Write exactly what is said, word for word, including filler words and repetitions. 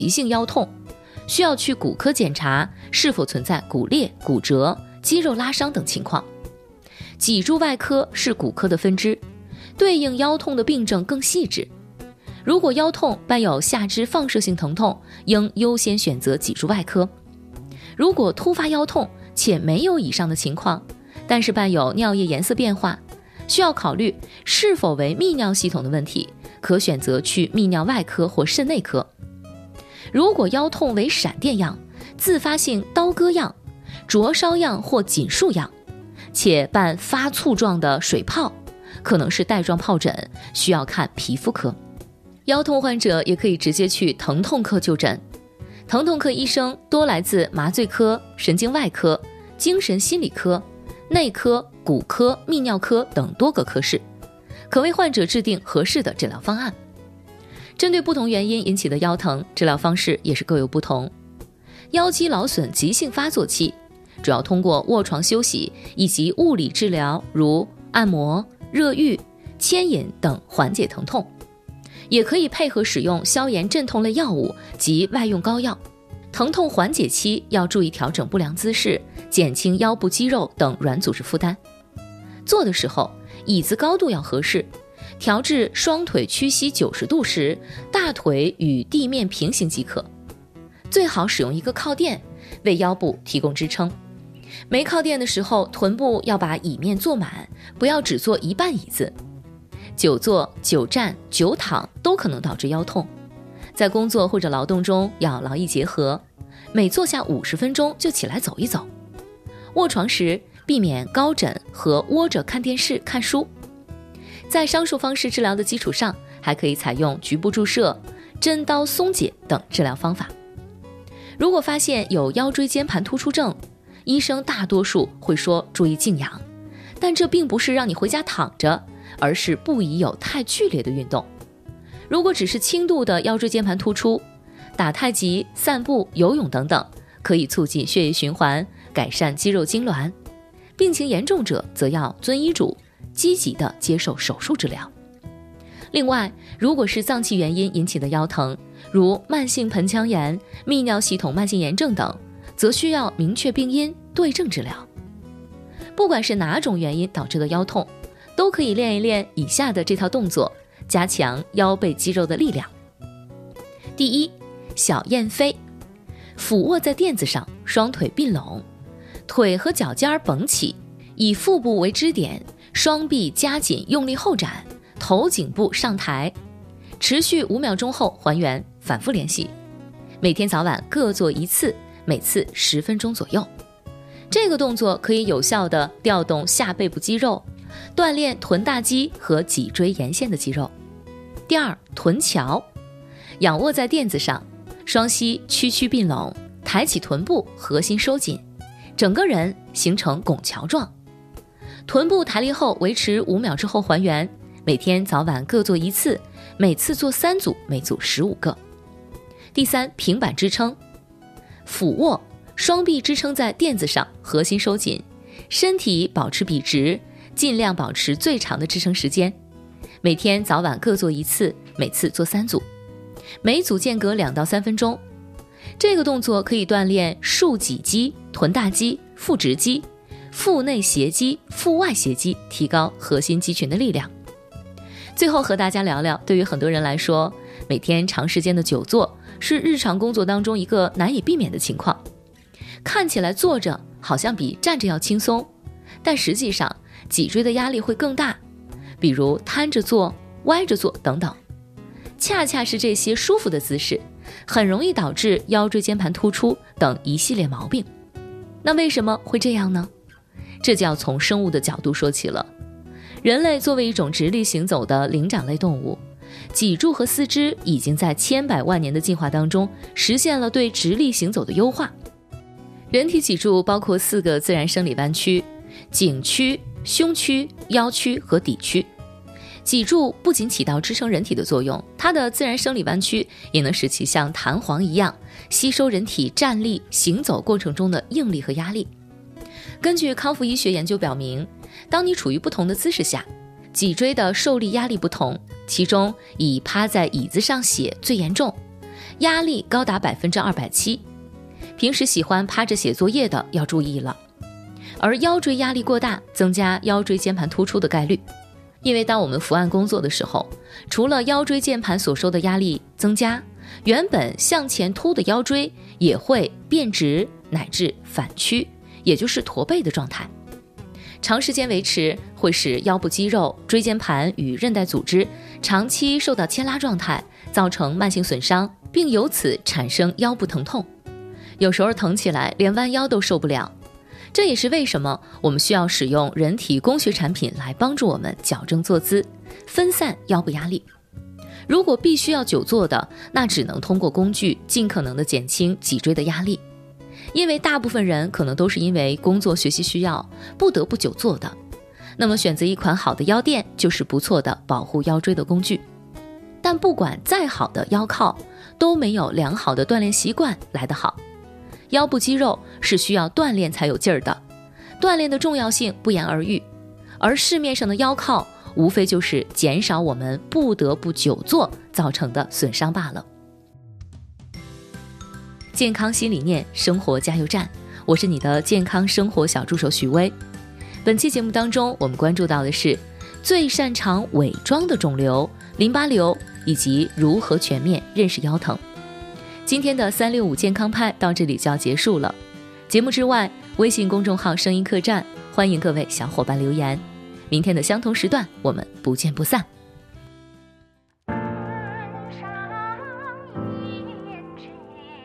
急性腰痛，需要去骨科检查是否存在骨裂、骨折、肌肉拉伤等情况。脊柱外科是骨科的分支，对应腰痛的病症更细致。如果腰痛伴有下肢放射性疼痛，应优先选择脊柱外科。如果突发腰痛且没有以上的情况，但是伴有尿液颜色变化，需要考虑是否为泌尿系统的问题，可选择去泌尿外科或肾内科。如果腰痛为闪电样、自发性刀割样、灼烧样或紧束样，且伴发醋状的水泡，可能是带状疱疹，需要看皮肤科。腰痛患者也可以直接去疼痛科就诊，疼痛科医生多来自麻醉科、神经外科、精神心理科、内科、骨科、泌尿科等多个科室，可为患者制定合适的治疗方案。针对不同原因引起的腰疼，治疗方式也是各有不同。腰肌劳损急性发作期，主要通过卧床休息以及物理治疗，如按摩、热浴、牵引等缓解疼痛，也可以配合使用消炎镇痛类药物及外用膏药。疼痛缓解期要注意调整不良姿势，减轻腰部肌肉等软组织负担。坐的时候，椅子高度要合适，调至双腿屈膝九十度时，大腿与地面平行即可。最好使用一个靠垫，为腰部提供支撑。没靠垫的时候，臀部要把椅面坐满，不要只坐一半椅子。久坐、久站、久躺都可能导致腰痛。在工作或者劳动中要劳逸结合，每坐下五十分钟就起来走一走。卧床时避免高枕和窝着看电视、看书。在上述方式治疗的基础上，还可以采用局部注射、针刀松解等治疗方法。如果发现有腰椎间盘突出症，医生大多数会说注意静养，但这并不是让你回家躺着，而是不宜有太剧烈的运动。如果只是轻度的腰椎间盘突出，打太极、散步、游泳等等，可以促进血液循环，改善肌肉痉挛。病情严重者则要遵医嘱，积极的接受手术治疗。另外，如果是脏器原因引起的腰疼，如慢性盆腔炎、泌尿系统慢性炎症等，则需要明确病因，对症治疗。不管是哪种原因导致的腰痛，都可以练一练以下的这套动作，加强腰背肌肉的力量。第一，小燕飞，俯卧在垫子上，双腿并拢，腿和脚尖绷起，以腹部为支点，双臂夹紧用力后展，头颈部上抬，持续五秒钟后还原，反复练习。每天早晚各做一次，每次十分钟左右。这个动作可以有效地调动下背部肌肉，锻炼臀大肌和脊椎沿线的肌肉。第二，臀桥，仰卧在垫子上，双膝屈曲并拢，抬起臀部，核心收紧，整个人形成拱桥状。臀部抬立后维持五秒之后还原，每天早晚各做一次，每次做三组，每组十五个。第三，平板支撑，俯卧，双臂支撑在垫子上，核心收紧，身体保持笔直，尽量保持最长的支撑时间。每天早晚各做一次，每次做三组，每组间隔两到三分钟。这个动作可以锻炼竖脊肌、臀大肌、腹直肌、腹内斜肌、腹外斜肌，提高核心肌群的力量。最后和大家聊聊，对于很多人来说，每天长时间的久坐是日常工作当中一个难以避免的情况。看起来坐着好像比站着要轻松，但实际上脊椎的压力会更大，比如瘫着坐、歪着坐等等。恰恰是这些舒服的姿势，很容易导致腰椎间盘突出等一系列毛病。那为什么会这样呢？这就要从生物的角度说起了。人类作为一种直立行走的灵长类动物，脊柱和四肢已经在千百万年的进化当中实现了对直立行走的优化。人体脊柱包括四个自然生理弯曲：颈屈、胸屈、腰屈和骶屈。脊柱不仅起到支撑人体的作用，它的自然生理弯曲也能使其像弹簧一样吸收人体站立、行走过程中的应力和压力。根据康复医学研究表明，当你处于不同的姿势下，脊椎的受力压力不同，其中以趴在椅子上写最严重， 压力高达百分之二百七。平时喜欢趴着写作业的要注意了。而腰椎压力过大，增加腰椎间盘突出的概率。因为当我们伏案工作的时候，除了腰椎间盘所受的压力增加，原本向前凸的腰椎也会变直乃至反曲，也就是驼背的状态。长时间维持会使腰部肌肉、椎间盘与韧带组织长期受到牵拉状态，造成慢性损伤，并由此产生腰部疼痛。有时候疼起来连弯腰都受不了。这也是为什么我们需要使用人体工学产品来帮助我们矫正坐姿，分散腰部压力。如果必须要久坐的，那只能通过工具尽可能的减轻脊椎的压力。因为大部分人可能都是因为工作学习需要不得不久坐的，那么选择一款好的腰垫就是不错的保护腰椎的工具。但不管再好的腰靠，都没有良好的锻炼习惯来得好。腰部肌肉是需要锻炼才有劲儿的，锻炼的重要性不言而喻。而市面上的腰靠无非就是减少我们不得不久坐造成的损伤罢了。健康新理念，生活加油站，我是你的健康生活小助手许巍。本期节目当中，我们关注到的是最擅长伪装的肿瘤淋巴瘤，以及如何全面认识腰疼。今天的三六五健康派到这里就要结束了。节目之外，微信公众号声音客栈，欢迎各位小伙伴留言。明天的相同时段，我们不见不散。